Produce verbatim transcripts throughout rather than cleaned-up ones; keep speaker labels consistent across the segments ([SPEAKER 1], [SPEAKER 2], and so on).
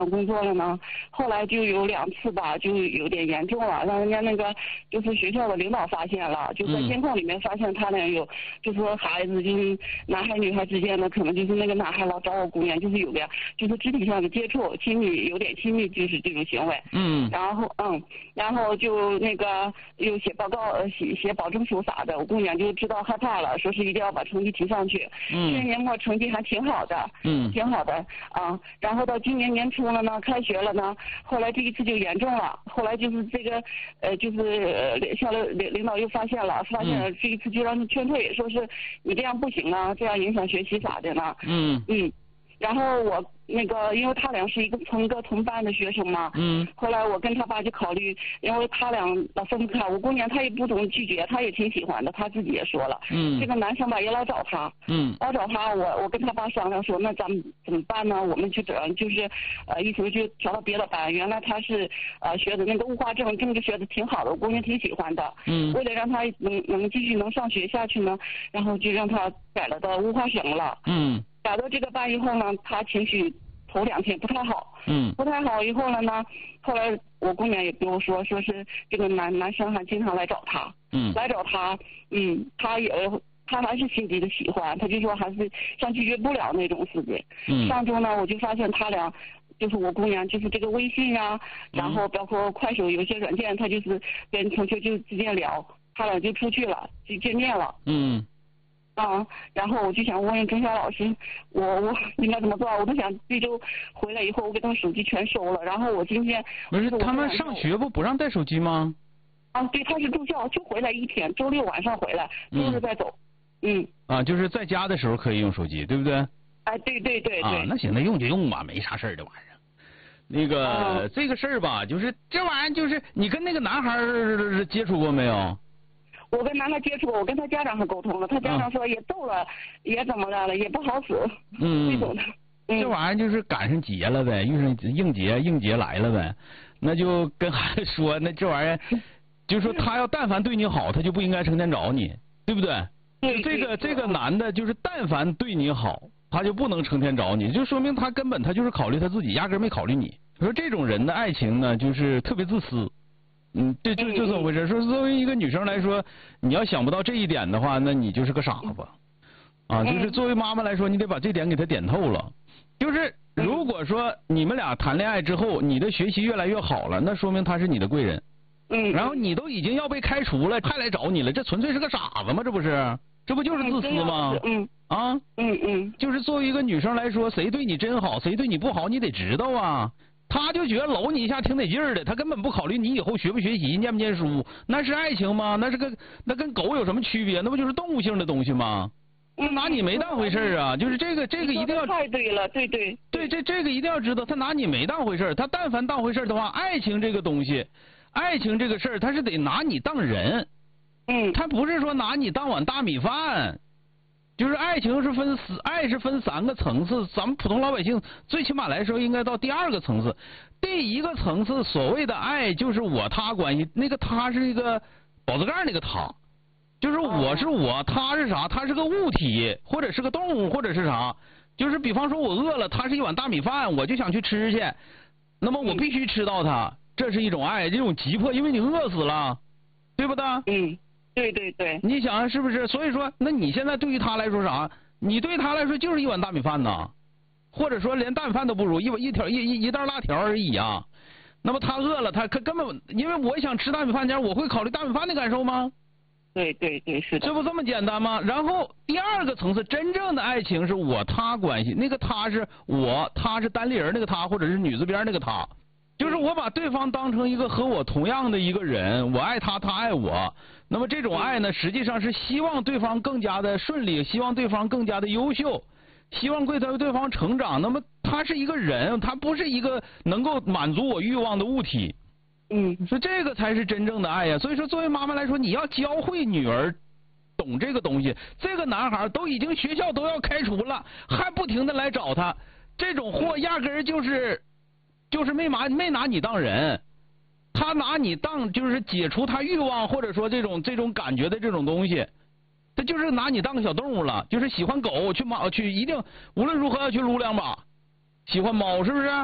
[SPEAKER 1] 工作了呢，后来就有两次吧，就有点严重了，让人家那个就是学校的领导发现了，就在监控里面发现他俩有，就说孩子就是男孩女孩之间的，可能就是那个男孩老找我姑娘，就是有点就是肢体上的接触，亲密有点亲密，就是这种行为。
[SPEAKER 2] 嗯。
[SPEAKER 1] 然后嗯，然后就那个又写报告，呃写写保证书啥的，我姑娘就知道害怕了，说是一定要把成绩提上去。
[SPEAKER 2] 嗯。
[SPEAKER 1] 去年年末成绩还挺好的。
[SPEAKER 2] 嗯。
[SPEAKER 1] 挺好的啊，然后到今年年初了呢，开学了呢，后来这一次就严重了，后来就是这个呃，就是呃，校领领导又发现了，发现了这一次就让他劝退，说是你这样不行啊，这样影响学习咋的呢？
[SPEAKER 2] 嗯
[SPEAKER 1] 嗯，然后我那个，因为他俩是一个同个同班的学生嘛，
[SPEAKER 2] 嗯，
[SPEAKER 1] 后来我跟他爸就考虑，因为他俩老分不开，我姑娘她也不懂拒绝，她也挺喜欢的，她自己也说了，
[SPEAKER 2] 嗯，这
[SPEAKER 1] 个男生吧也老找她，
[SPEAKER 2] 嗯，
[SPEAKER 1] 老找她，我我跟他爸商量说，那咱们怎么办呢？我们就整就是呃，一直就调到别的班，原来他是呃学的那个物化政，政治学的挺好的，我姑娘挺喜欢的，
[SPEAKER 2] 嗯，
[SPEAKER 1] 为了让他能能继续能上学下去呢，然后就让他改了到物化省了，
[SPEAKER 2] 嗯。
[SPEAKER 1] 改到这个班以后呢，他情绪头两天不太好，
[SPEAKER 2] 嗯，
[SPEAKER 1] 不太好以后了呢，后来我姑娘也跟我说，说是这个男男生还经常来找他，
[SPEAKER 2] 嗯，
[SPEAKER 1] 来找他，嗯，他也他还是心底的喜欢，他就说还是像拒绝不了那种似的。
[SPEAKER 2] 嗯，
[SPEAKER 1] 上周呢，我就发现他俩。就是我姑娘，就是这个微信啊，然后包括快手有些软件，他就是跟同学就之间聊，他俩就出去了，就见面了。
[SPEAKER 2] 嗯。
[SPEAKER 1] 啊，然后我就想问问钟晓老师，我我应该怎么做？我都想这周回来以后，我给他们手机全收了。然后我今天
[SPEAKER 2] 不是他们上学不不让带手机吗？
[SPEAKER 1] 啊，对，他是住校，就回来一天，周六晚上回来，周日再走。嗯。
[SPEAKER 2] 啊，就是在家的时候可以用手机，对不对？
[SPEAKER 1] 哎，对对对对。
[SPEAKER 2] 啊，那行，那用就用吧，没啥事儿，这玩意儿。那个、啊、这个事儿吧，就是这玩意儿，就是你跟那个男孩接触过没有？
[SPEAKER 1] 我跟男孩接触，我跟他家长还沟通了，他家长说也逗了，啊、也怎么的了，也不好使。
[SPEAKER 2] 嗯，
[SPEAKER 1] 这种的。嗯、
[SPEAKER 2] 这玩意儿就是赶上节了呗，遇上应节，应节来了呗，那就跟孩子说，那这玩意儿，就是说他要但凡对你好，他就不应该成天找你，对不对？
[SPEAKER 1] 对。
[SPEAKER 2] 这个这个男的，就是但凡对你好，他就不能成天找你，就说明他根本他就是考虑他自己，压根没考虑你。说这种人的爱情呢，就是特别自私。嗯，这就就这么回事。说作为一个女生来说，你要想不到这一点的话，那你就是个傻子。啊，就是作为妈妈来说，你得把这点给他点透了。就是如果说你们俩谈恋爱之后，你的学习越来越好了，那说明他是你的贵人。
[SPEAKER 1] 嗯。
[SPEAKER 2] 然后你都已经要被开除了，还来找你了，这纯粹是个傻子吗？这不是？这不就是自私吗？
[SPEAKER 1] 嗯。
[SPEAKER 2] 啊。
[SPEAKER 1] 嗯嗯。
[SPEAKER 2] 就是作为一个女生来说，谁对你真好，谁对你不好，你得知道啊。他就觉得搂你一下挺得劲儿的，他根本不考虑你以后学不学习、念不念书，那是爱情吗？那是个那跟狗有什么区别？那不就是动物性的东西吗？那拿你没当回事儿啊！就是这个这个一定要
[SPEAKER 1] 太对了，对对
[SPEAKER 2] 对这这个一定要知道，他拿你没当回事儿。他但凡当回事儿的话，爱情这个东西，爱情这个事儿，他是得拿你当人，
[SPEAKER 1] 嗯，
[SPEAKER 2] 他不是说拿你当碗大米饭。就是爱情是分爱是分三个层次，咱们普通老百姓最起码来说应该到第二个层次。第一个层次所谓的爱就是我他关系，那个他是一个宝字盖那个他，就是我是我，他是啥？他是个物体，或者是个动物，或者是啥？就是比方说我饿了，他是一碗大米饭，我就想去吃去，那么我必须吃到它，这是一种爱，这种急迫，因为你饿死了，对不对？
[SPEAKER 1] 嗯。对对对，
[SPEAKER 2] 你想想是不是？所以说，那你现在对于他来说啥？你对他来说就是一碗大米饭呐，或者说连大米饭都不如，一碗一条一一一袋辣条而已啊。那么他饿了，他他根本因为我想吃大米饭前，我会考虑大米饭的感受吗？
[SPEAKER 1] 对对对，是的。
[SPEAKER 2] 这不这么简单吗？然后第二个层次，真正的爱情是我他关系，那个他是我，他是单立人那个他，或者是女字边那个他。就是我把对方当成一个和我同样的一个人，我爱他，他爱我。那么这种爱呢，实际上是希望对方更加的顺利，希望对方更加的优秀，希望对他对方成长。那么他是一个人，他不是一个能够满足我欲望的物体。
[SPEAKER 1] 嗯，
[SPEAKER 2] 所以这个才是真正的爱呀。所以说，作为妈妈来说，你要教会女儿懂这个东西。这个男孩都已经学校都要开除了，还不停的来找他，这种货压根儿就是。就是没拿没拿你当人，他拿你当就是解除他欲望或者说这种这种感觉的这种东西，他就是拿你当个小动物了，就是喜欢狗去猫去一定无论如何要去撸两把，喜欢猫是不是？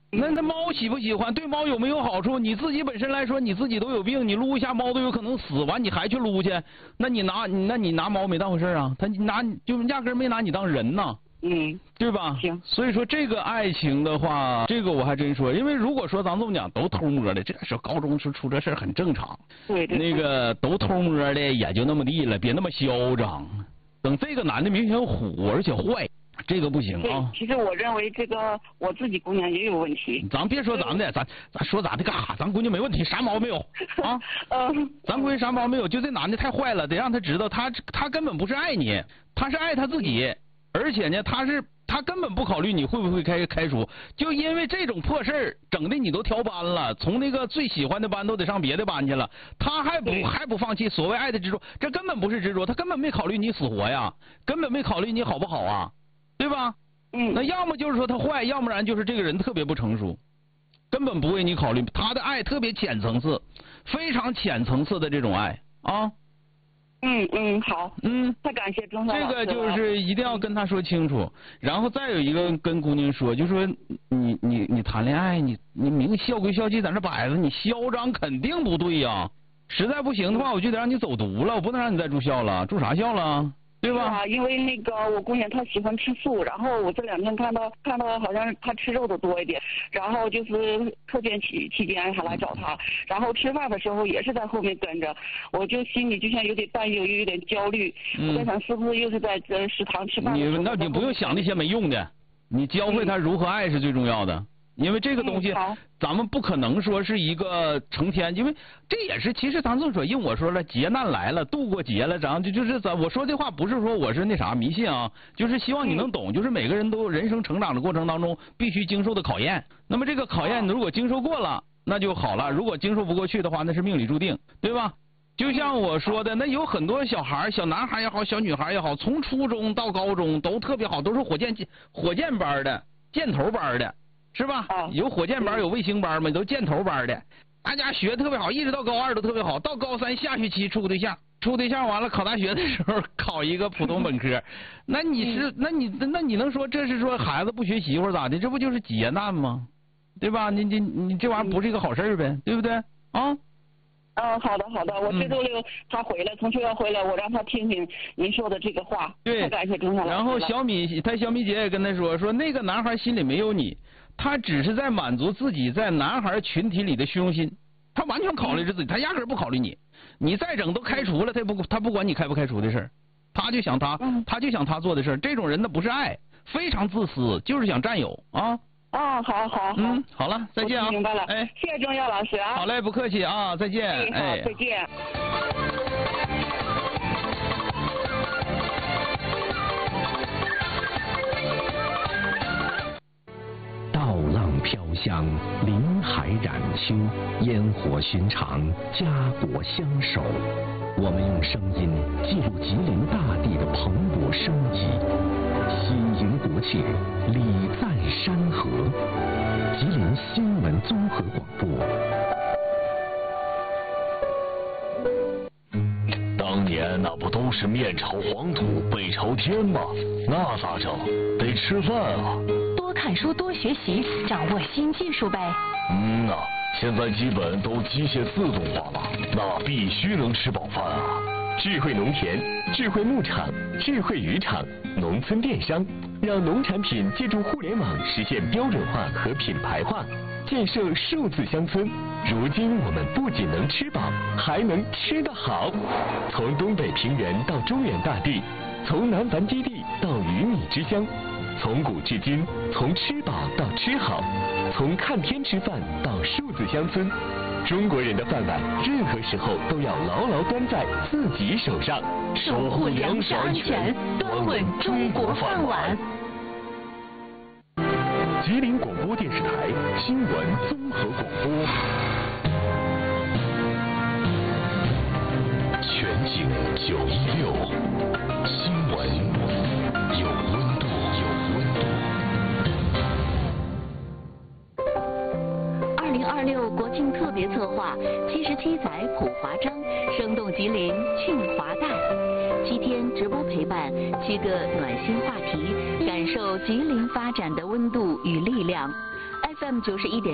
[SPEAKER 2] 那那猫喜不喜欢？对猫有没有好处？你自己本身来说，你自己都有病，你撸一下猫都有可能死，完你还去撸去，那你拿那你拿猫没当回事啊？他拿就压根没拿你当人呐。
[SPEAKER 1] 嗯，
[SPEAKER 2] 对吧？
[SPEAKER 1] 行。
[SPEAKER 2] 所以说这个爱情的话，这个我还真说，因为如果说咱这么讲，都偷摸的，这时候高中时出这事很正常。
[SPEAKER 1] 对对。
[SPEAKER 2] 那个都偷摸的也就那么地了，别那么嚣张。等这个男的明显虎而且坏，这个不行啊。
[SPEAKER 1] 其实我认为这个我自己姑娘也有问题。
[SPEAKER 2] 咱别说咱的，咱咱说咱的干啥？咱姑娘没问题，啥毛病没有啊？嗯。咱姑娘啥毛病没有？就这男的太坏了，得让他知道他他根本不是爱你，他是爱他自己。而且呢，他是他根本不考虑你会不会开开除，就因为这种破事儿，整的你都调班了，从那个最喜欢的班都得上别的班去了，他还不还不放弃所谓爱的执着，这根本不是执着，他根本没考虑你死活呀，根本没考虑你好不好啊，对吧？
[SPEAKER 1] 嗯。
[SPEAKER 2] 那要么就是说他坏，要不然就是这个人特别不成熟，根本不为你考虑，他的爱特别浅层次，非常浅层次的这种爱啊。
[SPEAKER 1] 嗯嗯，好，
[SPEAKER 2] 嗯，
[SPEAKER 1] 太感谢钟晓老师了。
[SPEAKER 2] 这个就是一定要跟他说清楚，然后再有一个跟姑娘说，就说你你你谈恋爱，你你明校规校纪在那摆着，你嚣张肯定不对呀、啊。实在不行的话，我就得让你走读了，我不能让你再住校了，住啥校了？对吧？
[SPEAKER 1] 啊，因为那个我姑娘她喜欢吃素，然后我这两天看到看到好像她吃肉的多一点，然后就是课间期期间还来找她，然后吃饭的时候也是在后面跟着，我就心里就像有点担忧，又有点焦虑，嗯、我在想是不是又是在这食堂吃饭的时候。
[SPEAKER 2] 你那你不用想那些没用的，你教会他如何爱是最重要的。嗯，因为这个东西，咱们不可能说是一个成天，因为这也是其实咱这么说，因为我说了劫难来了，度过劫了，咱就就是咱我说这话不是说我是那啥迷信啊，就是希望你能懂，就是每个人都人生成长的过程当中必须经受的考验。那么这个考验如果经受过了，那就好了；如果经受不过去的话，那是命里注定，对吧？就像我说的，那有很多小孩，小男孩也好，小女孩也好，从初中到高中都特别好，都是火箭火箭班的、箭头班的。是吧？有火箭班，有卫星班嘛，都箭头班的，大家学特别好，一直到高二都特别好，到高三下学期处对象，处对象完了考大学的时候考一个普通本科，那你是，那你那你能说这是说孩子不学习或者咋的？这不就是劫难吗？对吧？你你你这玩意儿不是一个好事呗，对不对？啊？
[SPEAKER 1] 嗯，好的好的，我这周六他回来，从学校回来，我让他听听您说的这个话。
[SPEAKER 2] 对，
[SPEAKER 1] 太感谢钟晓老师了。
[SPEAKER 2] 然后小米，他小米姐也跟他说，说那个男孩心里没有你。他只是在满足自己在男孩群体里的虚荣心，他完全考虑着自己，他压根不考虑你。你再整都开除了，他不他不管你开不开除的事儿，他就想他，他就想他做的事儿。这种人那不是爱，非常自私，就是想占有啊。
[SPEAKER 1] 啊，好好好，
[SPEAKER 2] 嗯，好了，再见啊。
[SPEAKER 1] 明白了，
[SPEAKER 2] 哎，
[SPEAKER 1] 谢谢钟晓老师啊。
[SPEAKER 2] 好嘞，不客气啊，再见。
[SPEAKER 1] 哎，好，再见。
[SPEAKER 3] 飘香，林海染秋，烟火寻常，家国相守。我们用声音记录吉林大地的蓬勃生机，喜迎国庆，礼赞山河。吉林新闻综合广播。
[SPEAKER 4] 当年那不都是面朝黄土背朝天吗？那咋整？得吃饭啊！
[SPEAKER 5] 多看书，多学习，掌握新技术呗。
[SPEAKER 4] 嗯呐、啊，现在基本都机械自动化了，那必须能吃饱饭啊！
[SPEAKER 6] 智慧农田、智慧牧场、智慧渔场、农村电商，让农产品借助互联网实现标准化和品牌化，建设数字乡村。如今我们不仅能吃饱，还能吃得好。从东北平原到中原大地，从南繁基地到鱼米之乡，从古至今，从吃饱到吃好，从看天吃饭到数字乡村。中国人的饭碗，任何时候都要牢牢端在自己手上，
[SPEAKER 5] 守护粮食安全，端稳中国饭碗。
[SPEAKER 6] 吉林广播电视台新闻综合广播。
[SPEAKER 4] 全景九一六，新闻有温度，有温度。
[SPEAKER 5] 二零二六国庆特别策划，七十七载普华章，生动吉林庆华诞。七天直播陪伴，七个暖心话题，感受吉林发展的温度与力量。F F M 九十一点